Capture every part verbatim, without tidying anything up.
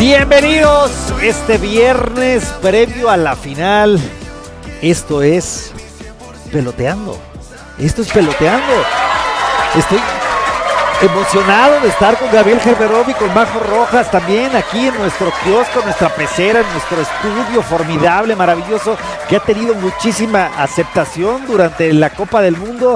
Bienvenidos este viernes previo a la final. Esto es Peloteando. Esto es Peloteando. Estoy emocionado de estar con Gabriel Gerberov y con Majo Rojas también aquí en nuestro kiosco, nuestra pecera, en nuestro estudio formidable, maravilloso, que ha tenido muchísima aceptación durante la Copa del Mundo.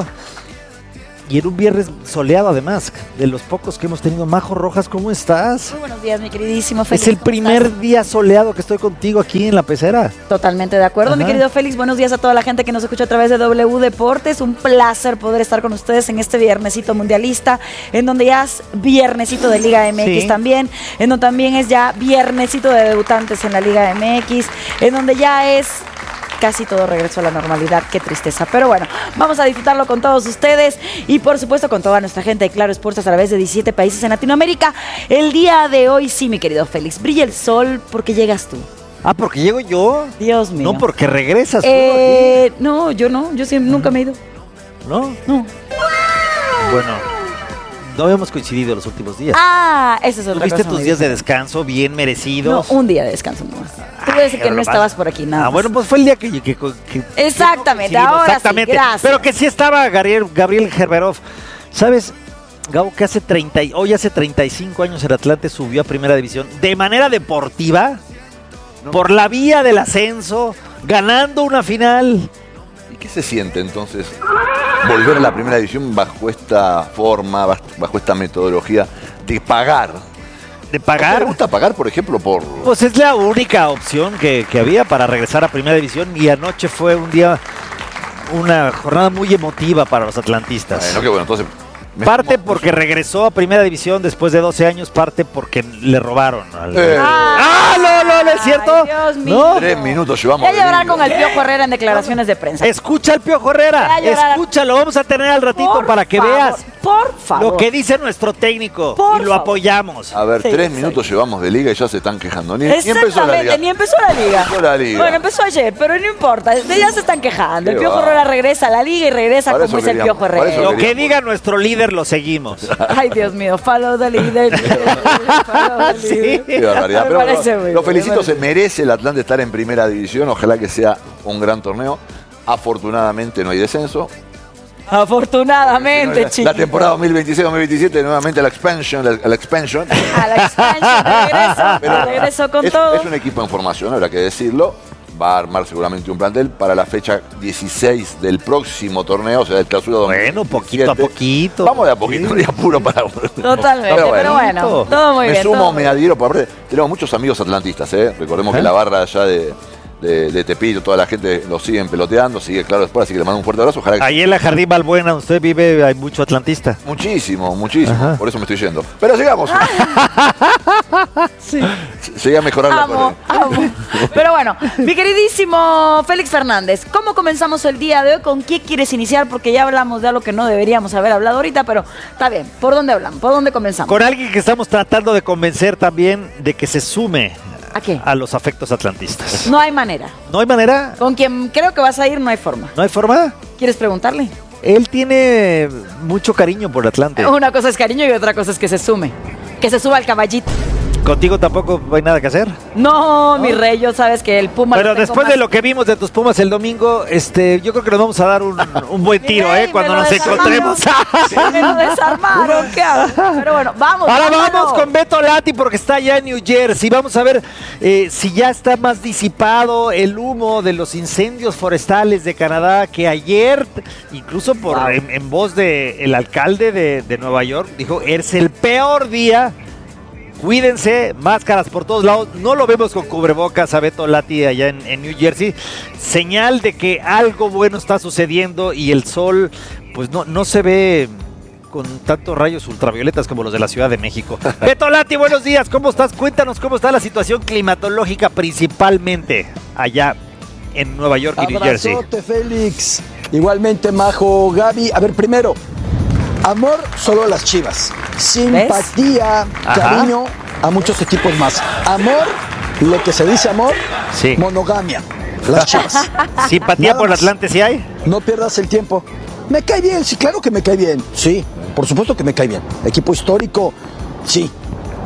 Y en un viernes soleado además, de los pocos que hemos tenido. Majo Rojas, ¿cómo estás? Muy buenos días, mi queridísimo Félix. Es el primer día soleado que estoy contigo aquí en la pecera. Totalmente de acuerdo, Ajá. mi querido Félix. Buenos días a toda la gente que nos escucha a través de W Deportes. Un placer poder estar con ustedes en este viernesito mundialista, en donde ya es viernesito de Liga M X sí. también, en donde también es ya viernesito de debutantes en la Liga M X, en donde ya es... casi todo regresó a la normalidad, qué tristeza. Pero bueno, vamos a disfrutarlo con todos ustedes y por supuesto con toda nuestra gente de Claro Sports a través de diecisiete países en Latinoamérica. El día de hoy sí, mi querido Félix, brilla el sol porque llegas tú. Ah, ¿porque llego yo? Dios mío. No, porque regresas eh, tú. No, yo no, yo siempre, nunca me he ido. ¿No? No. Bueno... no habíamos coincidido los últimos días. Ah, eso es otra cosa. ¿Tuviste tus días de descanso bien merecidos? No, un día de descanso nomás. Te voy a decir que no estabas por aquí, nada. Ah, bueno, pues fue el día que... que, que Exactamente, que no ahora exactamente. sí, gracias. Pero que sí estaba Gabriel, Gabriel Gerberov. ¿Sabes, Gabo, que hace treinta, hoy hace treinta y cinco años el Atlante subió a Primera División de manera deportiva, no. por la vía del ascenso, ganando una final? ¿Y qué se siente entonces volver a la Primera División bajo esta forma, bajo esta metodología de pagar? ¿De pagar? ¿Te gusta pagar, por ejemplo, por...? Pues es la única opción que, que había para regresar a Primera División y anoche fue un día, una jornada muy emotiva para los atlantistas. Bueno, qué bueno, entonces... Parte porque regresó a Primera División después de doce años, parte porque le robaron. Al... Eh. ¡Ah, no, no, no es cierto! Ay, Dios mío. ¿No? Tres minutos llevamos. Ya llorar con el Piojo Herrera en declaraciones de prensa. Escucha al Piojo Herrera, escúchalo, vamos a tener al ratito por para que favor, veas por favor. lo que dice nuestro técnico por y lo favor. apoyamos. A ver, sí, tres sí. minutos llevamos de liga y ya se están quejando. Ni, ni empezó la Exactamente, liga. ni empezó la liga. Empezó la liga. Bueno, empezó ayer, pero no importa. Ya se están quejando. Qué El Piojo va. Herrera regresa a la liga y regresa Para como eso es el queríamos, Piojo para Herrera. eso Lo que diga nuestro líder lo seguimos. Ay, Dios mío, follow the leader. Follow the Sí. leader. Qué barbaridad. Me Pero parece lo, muy lo bien, felicito, me se merece el Atlante estar en Primera División. Ojalá que sea un gran torneo. Afortunadamente no hay descenso. Afortunadamente, chicos. La temporada dos mil veintiséis dos mil veintisiete nuevamente a la expansion, la, a la expansion. A la expansion, regreso, Pero regreso con es, todo. es un equipo en formación, habrá que decirlo. Va a armar seguramente un plantel para la fecha dieciséis del próximo torneo, o sea, del clausura dos mil veintisiete. Bueno, poquito a poquito. Vamos de a poquito, Sí. de apuro para... Totalmente, pero bueno, bueno, todo muy me bien. sumo, todo me muy adhiero, por aparte, tenemos muchos amigos atlantistas, ¿eh? Recordemos ¿Eh? que la barra allá de, de, de Tepito, toda la gente lo siguen peloteando, sigue Claro Sport, así que le mando un fuerte abrazo. Ojalá que... Ahí en la Jardín Balbuena, donde usted vive, hay mucho atlantista. Muchísimo, muchísimo, Ajá. por eso me estoy yendo. Pero sigamos. Sí. Llegué a mejorar la Amo, cosa. amo. Pero bueno, mi queridísimo Félix Fernández, ¿cómo comenzamos el día de hoy? ¿Con qué quieres iniciar? Porque ya hablamos de algo que no deberíamos haber hablado ahorita, pero está bien. ¿Por dónde hablamos? ¿Por dónde comenzamos? Con alguien que estamos tratando de convencer también de que se sume ¿A qué? a los afectos atlantistas. No hay manera. ¿No hay manera? Con quien creo que vas a ir no hay forma. ¿No hay forma? ¿Quieres preguntarle? Él tiene mucho cariño por Atlante. Una cosa es cariño y otra cosa es que se sume. Que se suba al caballito. ¿Contigo tampoco hay nada que hacer? No, mi rey, yo sabes que el Puma... Pero lo tengo después más- de lo que vimos de tus Pumas el domingo, este, yo creo que nos vamos a dar un, un buen Mi tiro, rey, ¿eh? Cuando me lo nos desarmaron. encontremos. Me lo desarmaron, ¿qué hago? Pero bueno, vamos. Ahora vámonos. vamos con Beto Lati porque está allá en New Jersey. Vamos a ver eh, si ya está más disipado el humo de los incendios forestales de Canadá, que ayer, incluso por Wow. en, en voz del alcalde de, de Nueva York, dijo, es el peor día. Cuídense, máscaras por todos lados. No lo vemos con cubrebocas a Beto Lati allá en, en New Jersey. Señal de que algo bueno está sucediendo y el sol pues no, no se ve con tantos rayos ultravioletas como los de la Ciudad de México. Beto Lati, buenos días, ¿cómo estás? Cuéntanos cómo está la situación climatológica principalmente allá en Nueva York y New Jersey. Abrazote, Félix. Igualmente, Majo, Gaby. A ver, primero, amor solo a las Chivas. Simpatía, Ajá. cariño a muchos equipos más. Amor, lo que se dice amor, Sí. monogamia. Las Chivas. ¿Simpatía Nada por más. Atlante sí hay? No pierdas el tiempo. Me cae bien, sí, claro que me cae bien. Sí, por supuesto que me cae bien. Equipo histórico, sí.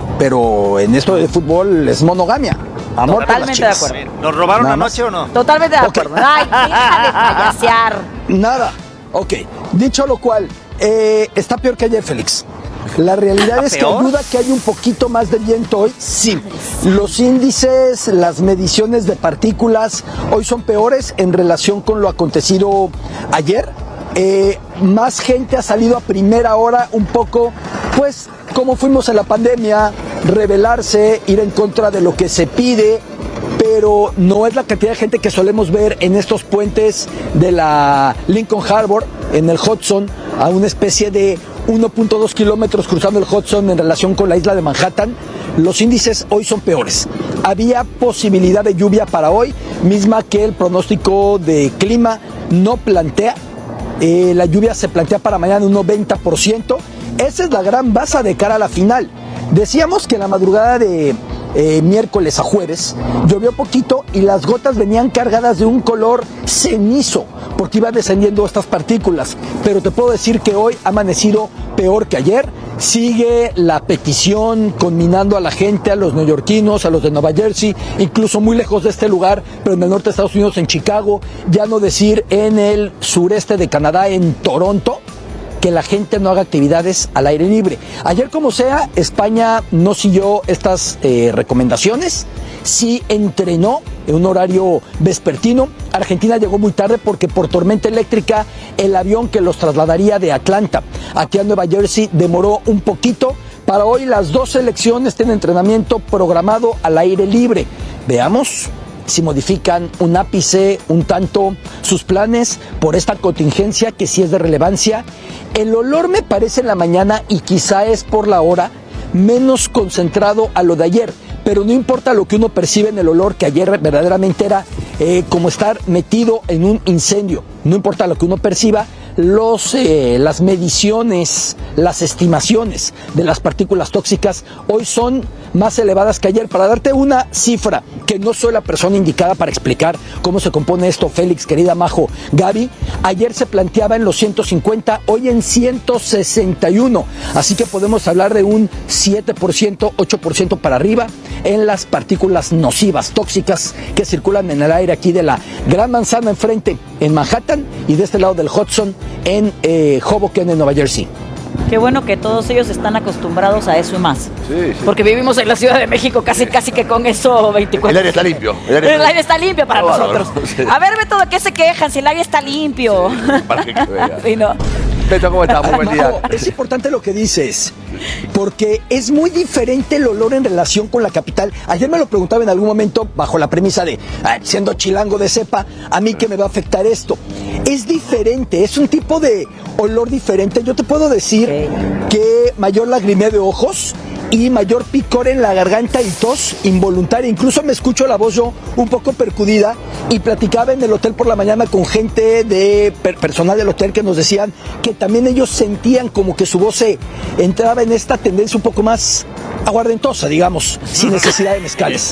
pero en esto de fútbol es monogamia. Amor Totalmente de acuerdo. ¿Nos robaron Nada anoche más. o no? Totalmente de Ok. acuerdo. Ay, deja de payasear. Nada. Ok. Dicho lo cual, eh, está peor que ayer, Félix. La realidad es que ¿Peor? ayuda que hay un poquito más de viento hoy. Sí. Los índices, las mediciones de partículas hoy son peores en relación con lo acontecido ayer. Eh, más gente ha salido a primera hora un poco, pues, como fuimos en la pandemia, rebelarse, ir en contra de lo que se pide, pero no es la cantidad de gente que solemos ver en estos puentes de la Lincoln Harbor, en el Hudson, a una especie de uno punto dos kilómetros cruzando el Hudson en relación con la isla de Manhattan. Los índices hoy son peores. Había posibilidad de lluvia para hoy, misma que el pronóstico de clima no plantea. Eh, la lluvia se plantea para mañana un noventa por ciento. Esa es la gran baza de cara a la final. Decíamos que en la madrugada de eh, miércoles a jueves llovió poquito y las gotas venían cargadas de un color cenizo porque iban descendiendo estas partículas. Pero te puedo decir que hoy ha amanecido peor que ayer. Sigue la petición conminando a la gente, a los neoyorquinos, a los de Nueva Jersey, incluso muy lejos de este lugar, pero en el norte de Estados Unidos, en Chicago, ya no decir en el sureste de Canadá, en Toronto, que la gente no haga actividades al aire libre. Ayer, como sea, España no siguió estas eh, recomendaciones, sí entrenó en un horario vespertino. Argentina llegó muy tarde porque por tormenta eléctrica el avión que los trasladaría de Atlanta aquí a Nueva Jersey demoró un poquito. Para hoy las dos selecciones tienen entrenamiento programado al aire libre. Veamos si modifican un ápice, un tanto, sus planes por esta contingencia que sí es de relevancia. El olor me parece en la mañana, y quizá es por la hora, menos concentrado a lo de ayer, pero no importa lo que uno percibe en el olor, que ayer verdaderamente era eh, como estar metido en un incendio. No importa lo que uno perciba, los, eh, las mediciones, las estimaciones de las partículas tóxicas hoy son más elevadas que ayer. Para darte una cifra, que no soy la persona indicada para explicar cómo se compone esto, Félix, querida Majo, Gaby, ayer se planteaba en los ciento cincuenta, hoy en ciento sesenta y uno, así que podemos hablar de un siete por ciento, ocho por ciento para arriba en las partículas nocivas, tóxicas, que circulan en el aire aquí de la Gran Manzana enfrente en Manhattan y de este lado del Hudson en eh, Hoboken, en Nueva Jersey. Qué bueno que todos ellos están acostumbrados a eso y más. Sí, sí. Porque vivimos en la Ciudad de México casi casi que con eso veinticuatro. El aire está limpio. El aire, el aire está limpio para Ah, nosotros. bueno, sí. A ver, Beto, ¿de qué se quejan si el aire está limpio? Sí, para que veas. Sí, no. Beto, ¿cómo estás? Muy buen día. Majo, es importante lo que dices, porque es muy diferente el olor en relación con la capital. Ayer me lo preguntaba en algún momento bajo la premisa de, ah, siendo chilango de cepa, ¿a mí qué me va a afectar esto? Es diferente, es un tipo de olor diferente. Yo te puedo decir Ok. que mayor lagrimea de ojos y mayor picor en la garganta y tos involuntaria. Incluso me escucho la voz yo un poco percudida, y platicaba en el hotel por la mañana con gente de per- personal del hotel que nos decían que también ellos sentían como que su voz se entraba en esta tendencia un poco más aguardentosa, digamos, sin necesidad de mezcales.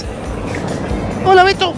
Hola, Beto.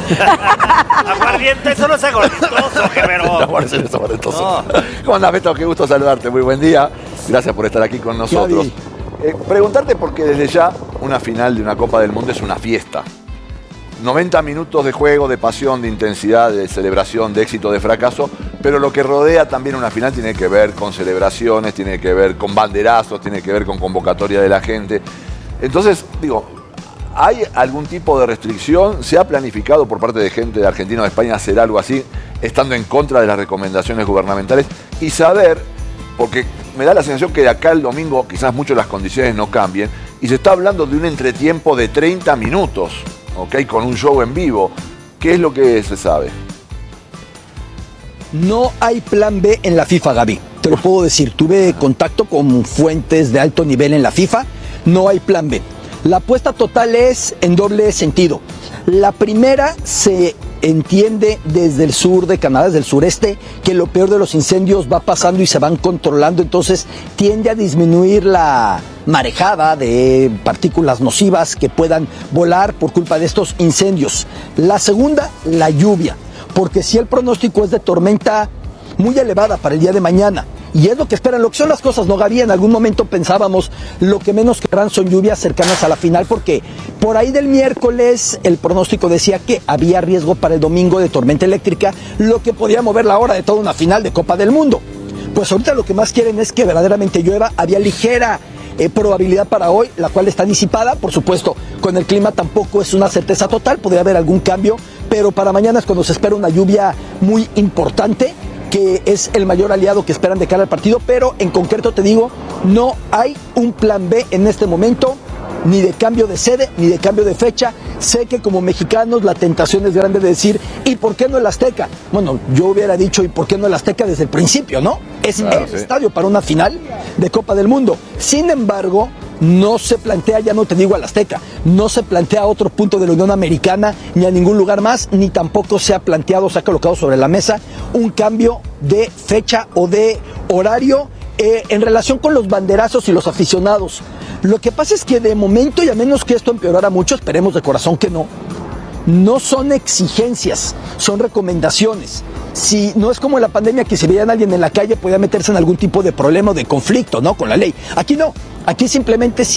Aguardiente, eso no es aguardentoso, pero... Aguardiente, es aguardentoso. No. ¿Cómo andas, Beto? Qué gusto saludarte. Muy buen día. Gracias por estar aquí con nosotros. Eh, preguntarte porque desde ya una final de una Copa del Mundo es una fiesta. noventa minutos de juego, de pasión, de intensidad, de celebración, de éxito, de fracaso, pero lo que rodea también una final tiene que ver con celebraciones, tiene que ver con banderazos, tiene que ver con convocatoria de la gente. Entonces, digo, ¿hay algún tipo de restricción? ¿Se ha planificado por parte de gente de Argentina o de España hacer algo así, estando en contra de las recomendaciones gubernamentales? Y saber, porque me da la sensación que de acá al domingo quizás mucho las condiciones no cambien, y se está hablando de un entretiempo de treinta minutos, ¿ok? Con un show en vivo. ¿Qué es lo que se sabe? No hay plan B en la FIFA, Gaby. Te lo puedo decir. Tuve contacto con fuentes de alto nivel en la FIFA. No hay plan B. La apuesta total es en doble sentido. La primera, se entiende desde el sur de Canadá, desde el sureste, que lo peor de los incendios va pasando y se van controlando, entonces tiende a disminuir la marejada de partículas nocivas que puedan volar por culpa de estos incendios. La segunda, la lluvia, porque si el pronóstico es de tormenta muy elevada para el día de mañana Y es lo que esperan, lo que son las cosas, ¿no, Gaby? En algún momento pensábamos, lo que menos querrán son lluvias cercanas a la final, porque por ahí del miércoles el pronóstico decía que había riesgo para el domingo de tormenta eléctrica, lo que podía mover la hora de toda una final de Copa del Mundo. Pues ahorita lo que más quieren es que verdaderamente llueva. Había ligera eh, probabilidad para hoy, la cual está disipada. Por supuesto, con el clima tampoco es una certeza total, podría haber algún cambio, pero para mañana es cuando se espera una lluvia muy importante, que es el mayor aliado que esperan de cara al partido, pero en concreto te digo, no hay un plan B en este momento, ni de cambio de sede, ni de cambio de fecha. Sé que como mexicanos la tentación es grande de decir, ¿y por qué no el Azteca? Bueno, yo hubiera dicho, ¿y por qué no el Azteca desde el principio, no? Es claro, el sí. estadio para una final de Copa del Mundo. Sin embargo, no se plantea, ya no te digo al Azteca, no se plantea a otro punto de la Unión Americana, ni a ningún lugar más, ni tampoco se ha planteado, se ha colocado sobre la mesa un cambio de fecha o de horario eh, en relación con los banderazos y los aficionados. Lo que pasa es que de momento, y a menos que esto empeorara mucho, esperemos de corazón que no, no son exigencias, son recomendaciones. Si no es como en la pandemia, que si veían a alguien en la calle podía meterse en algún tipo de problema o de conflicto, ¿no?, con la ley. Aquí no, aquí simplemente si